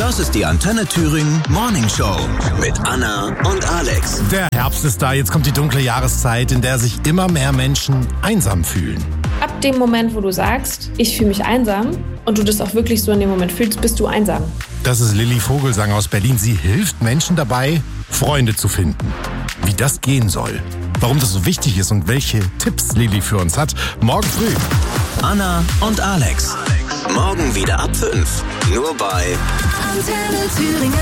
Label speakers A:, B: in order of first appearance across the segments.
A: Das ist die Antenne Thüringen Morning Show mit Anna und Alex.
B: Der Herbst ist da, jetzt kommt die dunkle Jahreszeit, in der sich immer mehr Menschen einsam fühlen.
C: Ab dem Moment, wo du sagst, ich fühle mich einsam und du das auch wirklich so in dem Moment fühlst, bist du einsam.
B: Das ist Lilly Vogelsang aus Berlin. Sie hilft Menschen dabei, Freunde zu finden. Wie das gehen soll, warum das so wichtig ist und welche Tipps Lilly für uns hat, morgen früh.
A: Anna und Alex. Morgen wieder ab 5. Nur bei
D: Antenne Thüringen.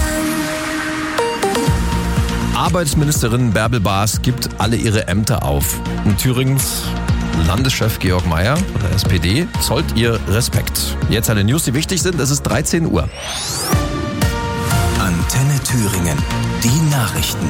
E: Arbeitsministerin Bärbel Baas gibt alle ihre Ämter auf. Und Thürings Landeschef Georg Maier von der SPD zollt ihr Respekt. Jetzt alle News, die wichtig sind. Es ist 13 Uhr.
A: Antenne Thüringen. Die Nachrichten.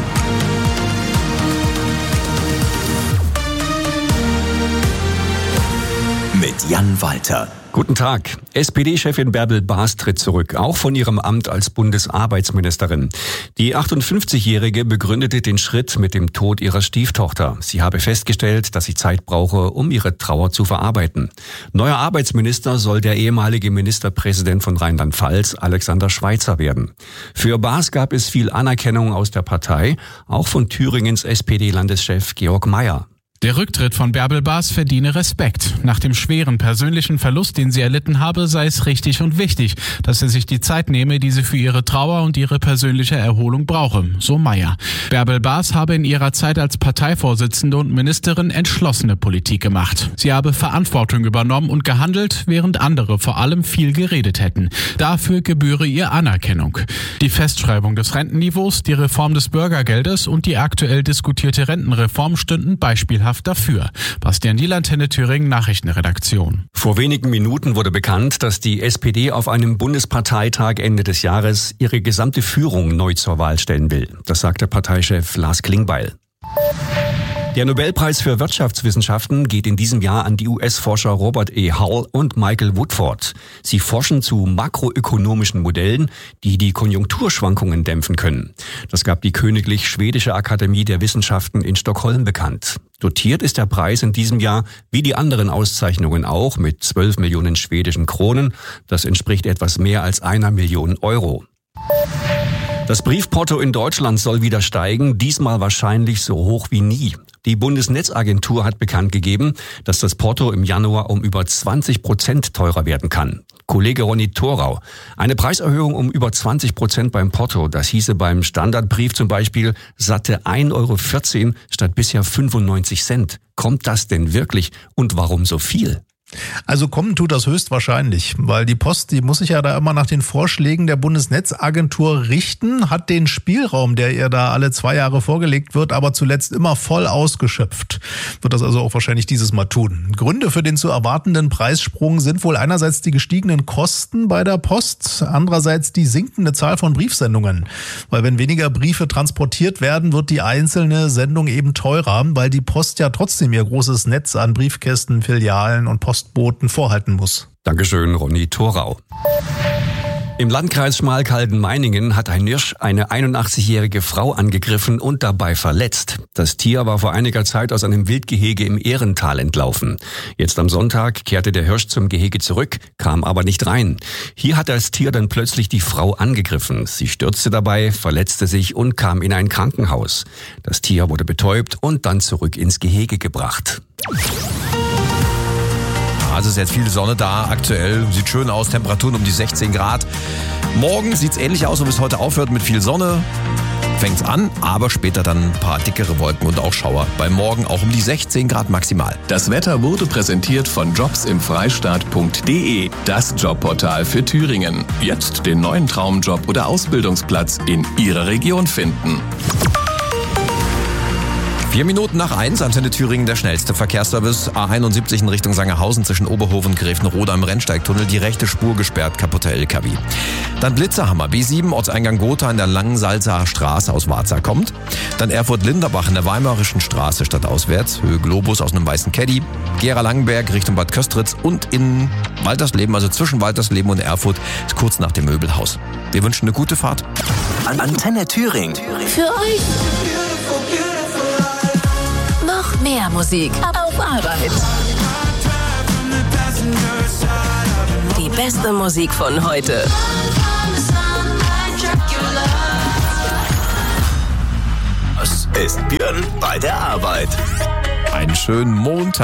A: Mit Jan Walter.
F: Guten Tag. SPD-Chefin Bärbel Baas tritt zurück, auch von ihrem Amt als Bundesarbeitsministerin. Die 58-Jährige begründete den Schritt mit dem Tod ihrer Stieftochter. Sie habe festgestellt, dass sie Zeit brauche, um ihre Trauer zu verarbeiten. Neuer Arbeitsminister soll der ehemalige Ministerpräsident von Rheinland-Pfalz, Alexander Schweitzer, werden. Für Baas gab es viel Anerkennung aus der Partei, auch von Thüringens SPD-Landeschef Georg Maier.
G: Der Rücktritt von Bärbel Baas verdiene Respekt. Nach dem schweren persönlichen Verlust, den sie erlitten habe, sei es richtig und wichtig, dass sie sich die Zeit nehme, die sie für ihre Trauer und ihre persönliche Erholung brauche, so Maier. Bärbel Baas habe in ihrer Zeit als Parteivorsitzende und Ministerin entschlossene Politik gemacht. Sie habe Verantwortung übernommen und gehandelt, während andere vor allem viel geredet hätten. Dafür gebühre ihr Anerkennung. Die Festschreibung des Rentenniveaus, die Reform des Bürgergeldes und die aktuell diskutierte Rentenreform stünden beispielhaft dafür. Bastian Diel, Antenne Thüringen, Nachrichtenredaktion.
F: Vor wenigen Minuten wurde bekannt, dass die SPD auf einem Bundesparteitag Ende des Jahres ihre gesamte Führung neu zur Wahl stellen will. Das sagte Parteichef Lars Klingbeil. Der Nobelpreis für Wirtschaftswissenschaften geht in diesem Jahr an die US-Forscher Robert E. Hull und Michael Woodford. Sie forschen zu makroökonomischen Modellen, die die Konjunkturschwankungen dämpfen können. Das gab die Königlich Schwedische Akademie der Wissenschaften in Stockholm bekannt. Dotiert ist der Preis in diesem Jahr, wie die anderen Auszeichnungen auch, mit 12 Millionen schwedischen Kronen. Das entspricht etwas mehr als 1 Million Euro. Das Briefporto in Deutschland soll wieder steigen, diesmal wahrscheinlich so hoch wie nie. Die Bundesnetzagentur hat bekannt gegeben, dass das Porto im Januar um über 20% teurer werden kann. Kollege Ronny Thorau, eine Preiserhöhung um über 20% beim Porto, das hieße beim Standardbrief zum Beispiel satte 1,14 € statt bisher 95 Cent. Kommt das denn wirklich und warum so viel?
H: Also kommen tut das höchstwahrscheinlich, weil die Post, die muss sich ja da immer nach den Vorschlägen der Bundesnetzagentur richten, hat den Spielraum, der ihr da alle 2 Jahre vorgelegt wird, aber zuletzt immer voll ausgeschöpft. Wird das also auch wahrscheinlich dieses Mal tun. Gründe für den zu erwartenden Preissprung sind wohl einerseits die gestiegenen Kosten bei der Post, andererseits die sinkende Zahl von Briefsendungen. Weil wenn weniger Briefe transportiert werden, wird die einzelne Sendung eben teurer, weil die Post ja trotzdem ihr großes Netz an Briefkästen, Filialen und Postboten vorhalten muss.
F: Dankeschön, Ronny Thorau. Im Landkreis Schmalkalden-Meiningen hat ein Hirsch eine 81-jährige Frau angegriffen und dabei verletzt. Das Tier war vor einiger Zeit aus einem Wildgehege im Ehrental entlaufen. Jetzt am Sonntag kehrte der Hirsch zum Gehege zurück, kam aber nicht rein. Hier hat das Tier dann plötzlich die Frau angegriffen. Sie stürzte dabei, verletzte sich und kam in ein Krankenhaus. Das Tier wurde betäubt und dann zurück ins Gehege gebracht.
E: Also ist jetzt viel Sonne da, aktuell sieht schön aus, Temperaturen um die 16 Grad. Morgen sieht es ähnlich aus, wie es heute aufhört mit viel Sonne. Fängt's an, aber später dann ein paar dickere Wolken und auch Schauer. Bei Morgen auch um die 16 Grad maximal.
I: Das Wetter wurde präsentiert von jobsimfreistaat.de, das Jobportal für Thüringen. Jetzt den neuen Traumjob oder Ausbildungsplatz in Ihrer Region finden.
E: 4 Minuten nach 1, Antenne Thüringen, der schnellste Verkehrsservice. A71 in Richtung Sangerhausen zwischen Oberhofen und Grevenroda im Rennsteigtunnel, die rechte Spur gesperrt, kaputter LKW. Dann Blitzerhammer, B7, Ortseingang Gotha in der Langen Salzacher Straße aus Warza kommt. Dann Erfurt-Linderbach in der Weimarischen Straße stadtauswärts, Höhe Globus aus einem weißen Caddy. Gera-Langenberg Richtung Bad Köstritz und in Waltersleben, also zwischen Waltersleben und Erfurt, ist kurz nach dem Möbelhaus. Wir wünschen eine gute Fahrt.
A: Antenne Thüringen.
D: Für euch noch mehr Musik auf Arbeit. Die beste Musik von heute.
A: ist Björn bei der Arbeit.
E: Einen schönen Montag.